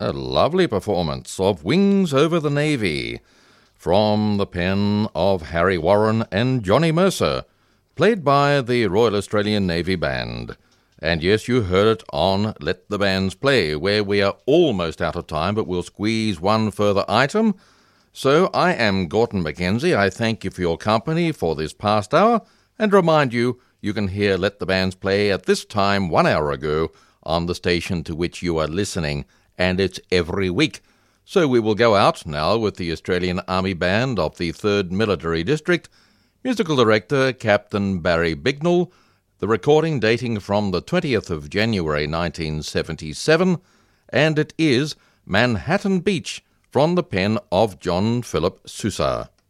A lovely performance of Wings Over the Navy from the pen of Harry Warren and Johnny Mercer, played by the Royal Australian Navy Band. And yes, you heard it on Let the Bands Play, where we are almost out of time, but we'll squeeze one further item. So I am Gorton Mackenzie. I thank you for your company for this past hour, and remind you, you can hear Let the Bands Play at this time 1 hour ago on the station to which you are listening, and it's every week. So we will go out now with the Australian Army Band of the 3rd Military District, musical director Captain Barry Bignell, the recording dating from the 20th of January 1977, and it is Manhattan Beach from the pen of John Philip Sousa.